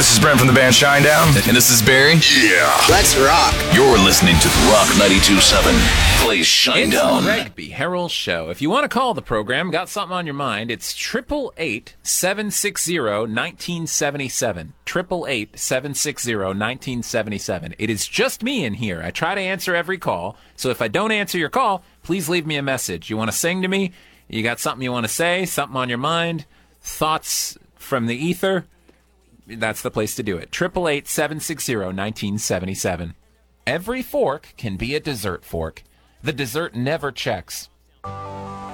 This is Brent from the band Shinedown. And this is Barry. Yeah. Let's rock. You're listening to the Rock 92.7. Plays Shinedown. It's the Greg B. Herald Show. If you want to call the program, got something on your mind, it's 888-760-1977. 888-760-1977. It is just me in here. I try to answer every call, so if I don't answer your call, please leave me a message. You want to sing to me? You got something you want to say? Something on your mind? Thoughts from the ether? That's the place to do it. 888-760-1977. Every fork can be a dessert fork. The dessert never checks.